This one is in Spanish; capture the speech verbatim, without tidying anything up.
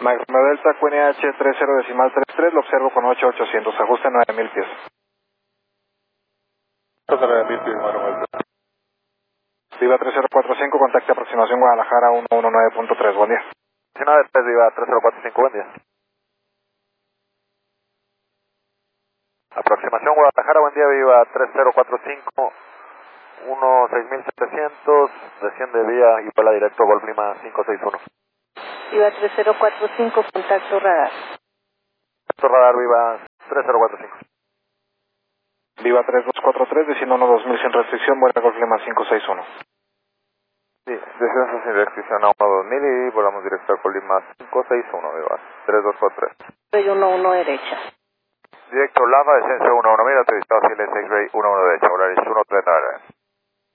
Mike Romeo Delta, Q N H treinta decimal treinta y tres, lo observo con ocho mil ochocientos, ajuste nueve mil pies. nueve mil pies, Mike Romeo Delta. Viva tres cero cuatro cinco, contacte aproximación Guadalajara ciento diecinueve punto tres, buen día. diecinueve tres, Viva tres cero cuatro cinco, buen día. Aproximación Guadalajara, buen día, Viva tres cero cuatro cinco, uno seis mil setecientos, desciende vía y vuela directo Golf Lima cinco seis uno. Viva tres cero cuatro cinco, contacto radar. Contacto radar, Viva tres cero cuatro cinco. Viva tres dos cuatro tres, destino uno dos mil sin restricción, vuela Golf Lima cinco seis uno. Sí, descenso sin restricción a uno dos mil y volamos directo a Colima cinco seis uno, Viva tres dos cuatro tres. Soy uno uno derecha. Directo Lava, descenso uno uno, mira, te distancia seis Ray uno uno derecha, horario uno tres nueve.